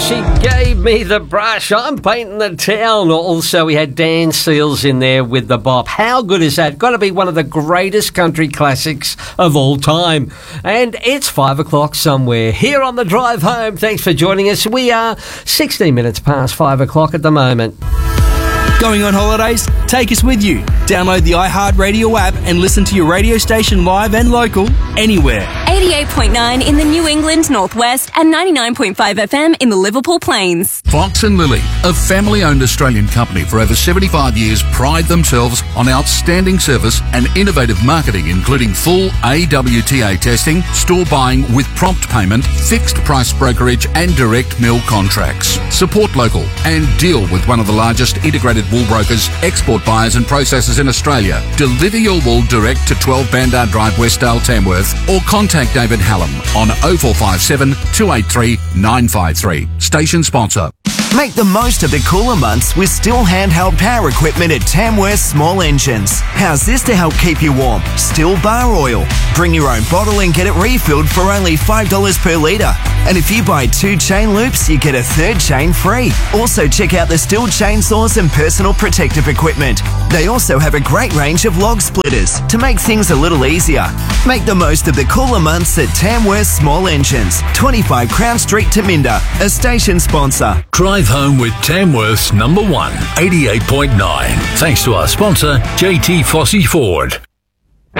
She gave me the brush. I'm painting the town. Also, we had Dan Seals in there with the bop. How good is that? Got to be one of the greatest country classics of all time. And it's 5 o'clock somewhere here on the drive home. Thanks for joining us. We are 16 minutes past 5 o'clock at the moment. Going on holidays? Take us with you. Download the iHeartRadio app and listen to your radio station live and local anywhere. 88.9 in the New England Northwest and 99.5 FM in the Liverpool Plains. Fox and Lily, a family-owned Australian company for over 75 years, pride themselves on outstanding service and innovative marketing, including full AWTA testing, store buying with prompt payment, fixed price brokerage and direct mill contracts. Support local and deal with one of the largest integrated wool brokers, export buyers and processors in Australia. Deliver your wool direct to 12 Bandar Drive, Westdale, Tamworth, or contact David Hallam on 0457 283 953. Station sponsor. Make the most of the cooler months with Stihl handheld power equipment at Tamworth Small Engines. How's this to help keep you warm? Stihl bar oil. Bring your own bottle and get it refilled for only $5 per litre. And if you buy 2 chain loops, you get a 3rd chain free. Also check out the Stihl chainsaws and personal protective equipment. They also have a great range of log splitters to make things a little easier. Make the most of the cooler months at Tamworth Small Engines, 25 Crown Street, Taminda, a station sponsor. Drive home with Tamworth's number 1, 88.9. Thanks to our sponsor, JT Fossey Ford.